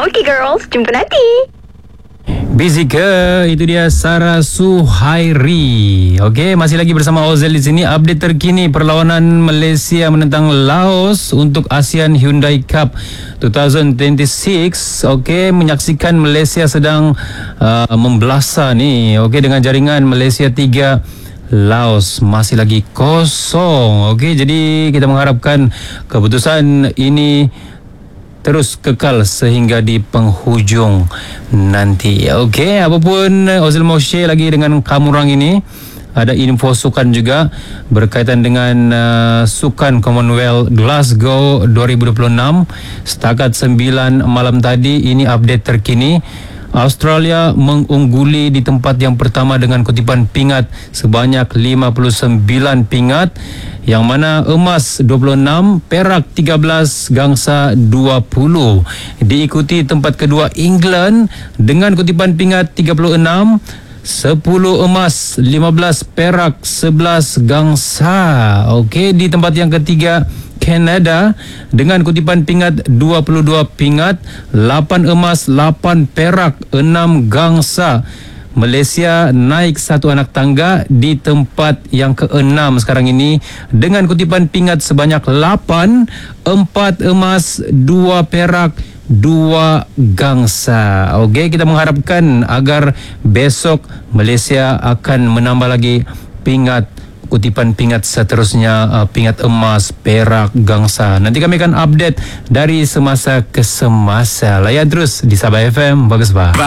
Okay girls, jumpa nanti. Busy ke? Itu dia Sarah Suhairi. Okey, masih lagi bersama Ozel di sini. Update terkini perlawanan Malaysia menentang Laos untuk ASEAN Hyundai Cup 2026. Okey, menyaksikan Malaysia sedang membelasa ni. Okey, dengan jaringan Malaysia 3, Laos masih lagi kosong. Okey, jadi kita mengharapkan keputusan ini terus kekal sehingga di penghujung nanti. Okey, apapun Ozil mau share lagi dengan kamu orang ini. Ada info sukan juga berkaitan dengan sukan Commonwealth Glasgow 2026. Setakat 9 malam tadi, ini update terkini. Australia mengungguli di tempat yang pertama dengan kutipan pingat sebanyak 59 pingat, yang mana emas 26, perak 13, gangsa 20. Diikuti tempat kedua England dengan kutipan pingat 36, 10 emas, 15 perak, 11 gangsa. Okey, di tempat yang ketiga Canada dengan kutipan pingat 22 pingat, 8 emas, 8 perak, 6 gangsa. Malaysia naik satu anak tangga di tempat yang ke-6 sekarang ini dengan kutipan pingat sebanyak 8, 4 emas, 2 perak, 2 gangsa. Okey, kita mengharapkan agar besok Malaysia akan menambah lagi kutipan pingat seterusnya, pingat emas, perak, gangsa. Nanti kami akan update dari semasa ke semasa. Layan terus di Sabah FM. Bagus bah.